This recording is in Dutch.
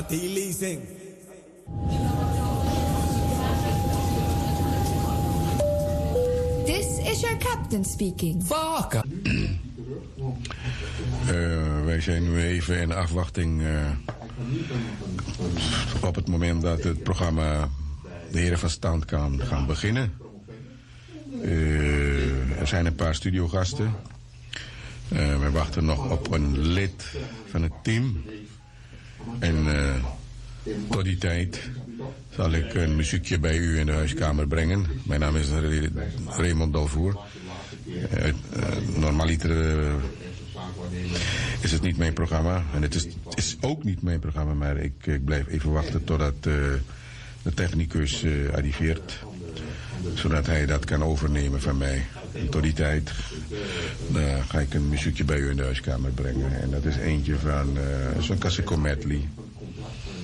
This is your captain speaking. Vaker. Wij zijn nu even in afwachting op het moment dat het programma De Heren van Stand kan gaan beginnen. Er zijn een paar studiogasten. We wachten nog op een lid van het team. En tot die tijd zal ik een muziekje bij u in de huiskamer brengen. Mijn naam is Raymond Dalvoer. Normaliter is het niet mijn programma. En het is ook niet mijn programma, maar ik blijf even wachten totdat de technicus arriveert. Zodat hij dat kan overnemen van mij. En tot die tijd ga ik een muziekje bij u in de huiskamer brengen. En dat is eentje van zo'n Cassico medley.